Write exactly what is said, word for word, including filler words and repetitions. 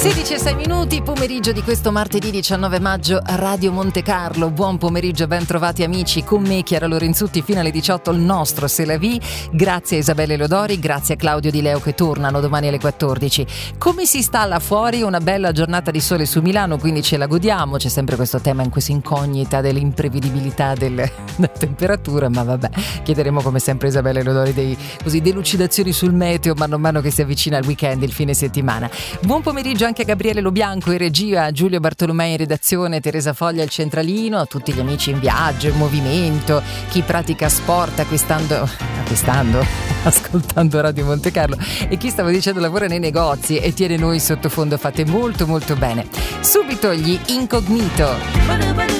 sedici e sei minuti, pomeriggio di questo martedì diciannove maggio, Radio Monte Carlo. Buon pomeriggio e ben trovati amici, con me Chiara Lorenzutti fino alle diciotto il nostro C'est la vie. Grazie a Isabelle Lodori, grazie a Claudio Di Leo che tornano domani alle quattordici. Come si sta là fuori? Una bella giornata di sole su Milano, quindi ce la godiamo. C'è sempre questo tema in questa incognita dell'imprevedibilità della temperatura, ma vabbè, chiederemo come sempre a Isabelle Lodori dei così delucidazioni sul meteo mano a mano che si avvicina il weekend, il fine settimana. Buon pomeriggio anche a Gabriele Lobianco in regia, Giulio Bartolomei in redazione, Teresa Foglia al centralino, a tutti gli amici in viaggio, in movimento, chi pratica sport acquistando, acquistando, ascoltando Radio Monte Carlo e chi, stavo dicendo, lavora nei negozi e tiene noi sottofondo. Fate molto molto bene. Subito gli Incognito.